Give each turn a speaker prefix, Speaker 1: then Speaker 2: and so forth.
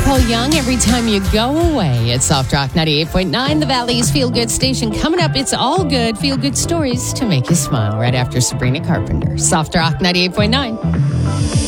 Speaker 1: Nicole Young, Every Time You Go Away. It's Soft Rock 98.9, the Valley's Feel Good station. Coming up, it's all good, feel good stories to make you smile right after Sabrina Carpenter. Soft Rock 98.9.